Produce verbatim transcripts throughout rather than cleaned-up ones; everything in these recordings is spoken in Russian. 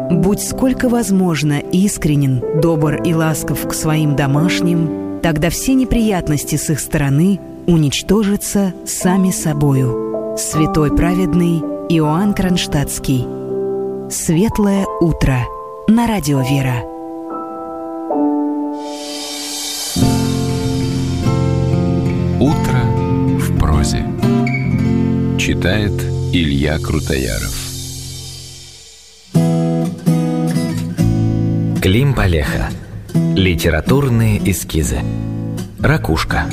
Будь сколько возможно искренен, добр и ласков к своим домашним, тогда все неприятности с их стороны уничтожатся сами собою. Святой праведный Иоанн Кронштадтский. Светлое утро на радио Вера. Утро в прозе. Читает Илья Крутояров. Клим Полеха. Литературные эскизы. Ракушка.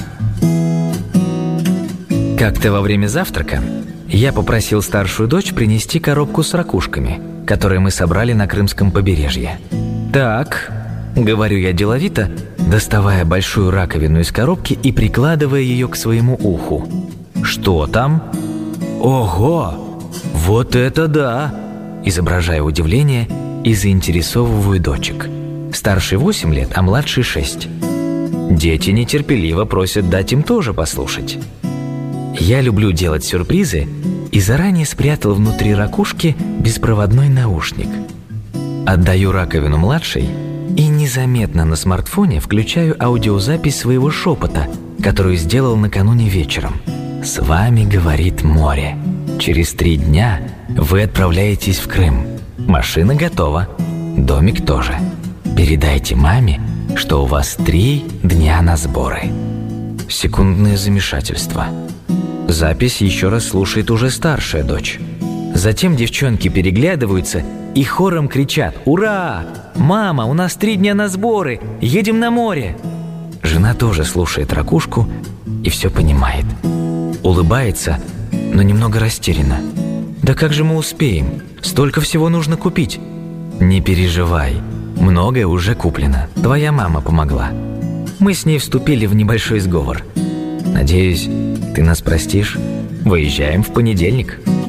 Как-то во время завтрака я попросил старшую дочь принести коробку с ракушками, которые мы собрали на Крымском побережье. «Так», — говорю я деловито, доставая большую раковину из коробки и прикладывая ее к своему уху. «Что там?» «Ого! Вот это да!» Изображая удивление и заинтересовываю дочек. Старший восемь лет, а младший шесть. Дети нетерпеливо просят дать им тоже послушать. Я люблю делать сюрпризы и заранее спрятал внутри ракушки беспроводной наушник. Отдаю раковину младшей и незаметно на смартфоне включаю аудиозапись своего шепота, которую сделал накануне вечером. «С вами говорит море. Через три дня вы отправляетесь в Крым. Машина готова, домик тоже. Передайте маме, что у вас три дня на сборы». Секундное замешательство. Запись еще раз слушает уже старшая дочь. Затем девчонки переглядываются и хором кричат: «Ура! Мама, у нас три дня на сборы! Едем на море!» Жена тоже слушает ракушку и все понимает. Улыбается, но немного растеряна. «Да как же мы успеем? Столько всего нужно купить!» «Не переживай, многое уже куплено. Твоя мама помогла. Мы с ней вступили в небольшой сговор. Надеюсь, ты нас простишь? Выезжаем в понедельник».